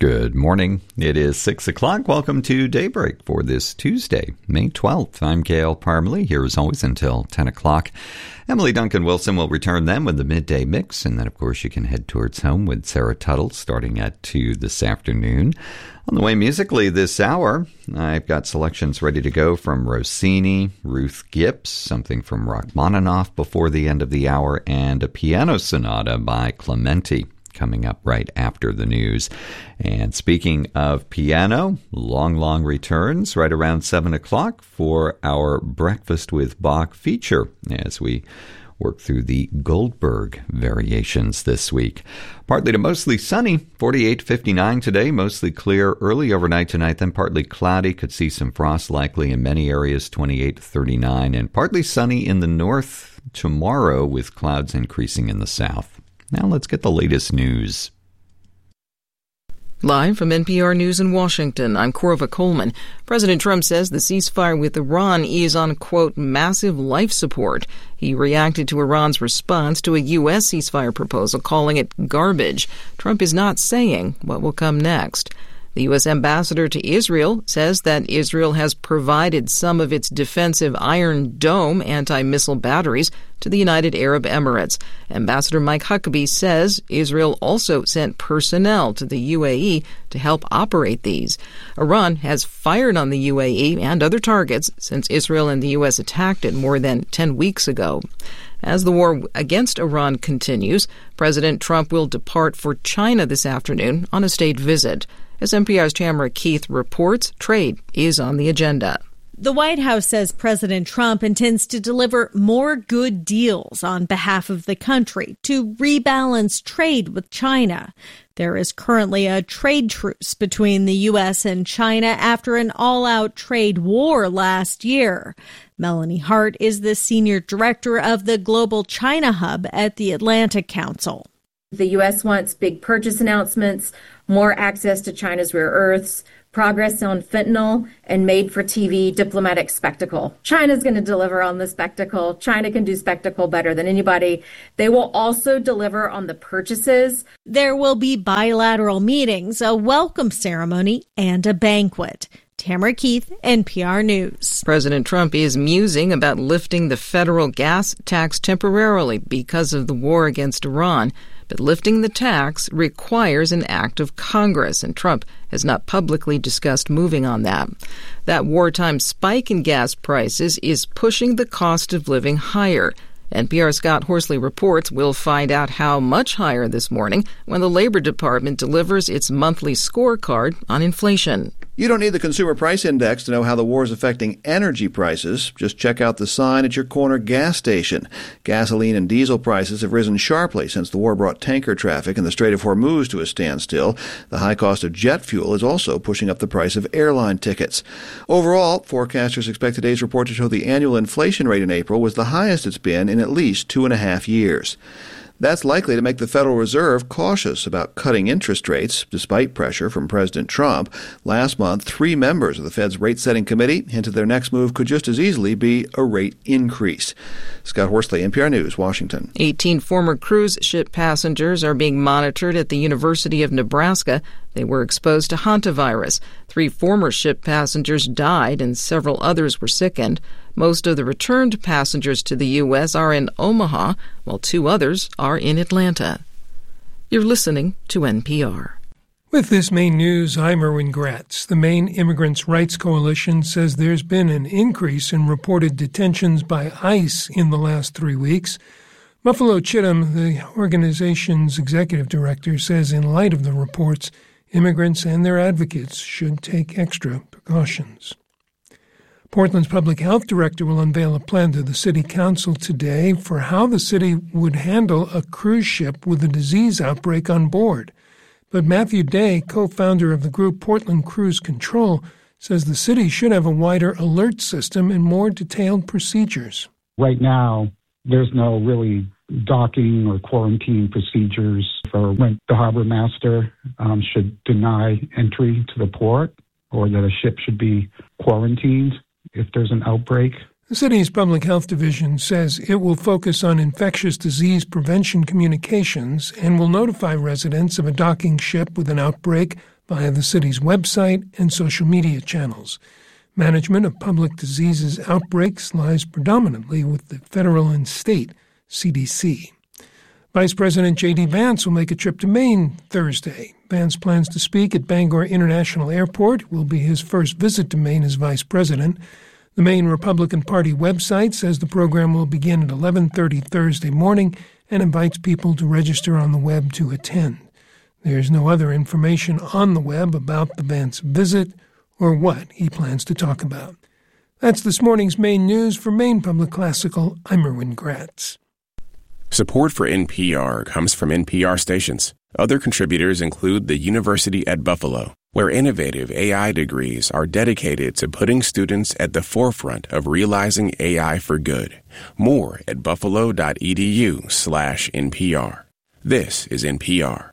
Good morning. It is 6 o'clock. Welcome to Daybreak for this Tuesday, May 12th. I'm Gail Parmalee, here as always until 10 o'clock. Emily Duncan Wilson will return then with the midday mix, and then, of course, you can head towards home with Sarah Tuttle starting at 2 this afternoon. On the way musically this hour, I've got selections ready to go from Rossini, Ruth Gibbs, something from Rachmaninoff before the end of the hour, and a piano sonata by Clementi coming up right after the news. And speaking of piano, Long returns right around 7 o'clock for our Breakfast with Bach feature as we work through the Goldberg variations this week. Partly to mostly sunny, 48-59 today, mostly clear early overnight tonight, then partly cloudy, could see some frost likely in many areas, 28-39, and partly sunny in the north tomorrow with clouds increasing in the south. Now let's get the latest news. Live from NPR News in Washington, I'm Corva Coleman. President Trump says the ceasefire with Iran is on, quote, massive life support. He reacted to Iran's response to a U.S. ceasefire proposal, calling it garbage. Trump is not saying what will come next. The U.S. ambassador to Israel says that Israel has provided some of its defensive Iron Dome anti-missile batteries to the United Arab Emirates. Ambassador Mike Huckabee says Israel also sent personnel to the UAE to help operate these. Iran has fired on the UAE and other targets since Israel and the U.S. attacked it more than 10 weeks ago. As the war against Iran continues, President Trump will depart for China this afternoon on a state visit. As NPR's Tamara Keith reports, trade is on the agenda. The White House says President Trump intends to deliver more good deals on behalf of the country to rebalance trade with China. There is currently a trade truce between the U.S. and China after an all-out trade war last year. Melanie Hart is the senior director of the Global China Hub at the Atlantic Council. The U.S. wants big purchase announcements, more access to China's rare earths, progress on fentanyl, and made-for-TV diplomatic spectacle. China's going to deliver on the spectacle. China can do spectacle better than anybody. They will also deliver on the purchases. There will be bilateral meetings, a welcome ceremony, and a banquet. Tamara Keith, NPR News. President Trump is musing about lifting the federal gas tax temporarily because of the war against Iran. But lifting the tax requires an act of Congress, and Trump has not publicly discussed moving on that. That wartime spike in gas prices is pushing the cost of living higher. NPR's Scott Horsley reports we'll find out how much higher this morning when the Labor Department delivers its monthly scorecard on inflation. You don't need the Consumer Price Index to know how the war is affecting energy prices. Just check out the sign at your corner gas station. Gasoline and diesel prices have risen sharply since the war brought tanker traffic in the Strait of Hormuz to a standstill. The high cost of jet fuel is also pushing up the price of airline tickets. Overall, forecasters expect today's report to show the annual inflation rate in April was the highest it's been in at least 2.5 years. That's likely to make the Federal Reserve cautious about cutting interest rates, despite pressure from President Trump. Last month, 3 members of the Fed's rate-setting committee hinted their next move could just as easily be a rate increase. Scott Horsley, NPR News, Washington. 18 former cruise ship passengers are being monitored at the University of Nebraska. They were exposed to hantavirus. 3 former ship passengers died and several others were sickened. Most of the returned passengers to the U.S. are in Omaha, while 2 others are in Atlanta. You're listening to NPR. With this Maine news, I'm Erwin Gratz. The Maine Immigrants' Rights Coalition says there's been an increase in reported detentions by ICE in the last 3 weeks. Buffalo Chittum, the organization's executive director, says in light of the reports, immigrants and their advocates should take extra precautions. Portland's public health director will unveil a plan to the city council today for how the city would handle a cruise ship with a disease outbreak on board. But Matthew Day, co-founder of the group Portland Cruise Control, says the city should have a wider alert system and more detailed procedures. Right now, there's no really docking or quarantine procedures for when the harbor master should deny entry to the port, or that a ship should be quarantined if there's an outbreak. The city's public health division says it will focus on infectious disease prevention communications and will notify residents of a docking ship with an outbreak via the city's website and social media channels. Management of public diseases outbreaks lies predominantly with the federal and state CDC. Vice President J.D. Vance will make a trip to Maine Thursday. Vance plans to speak at Bangor International Airport. It will be his first visit to Maine as vice president. The Maine Republican Party website says the program will begin at 11:30 Thursday morning and invites people to register on the web to attend. There's no other information on the web about the Vance visit or what he plans to talk about. That's this morning's Maine news. For Maine Public Classical, I'm Erwin Gratz. Support for NPR comes from NPR stations. Other contributors include the University at Buffalo, where innovative AI degrees are dedicated to putting students at the forefront of realizing AI for good. More at buffalo.edu/NPR. This is NPR.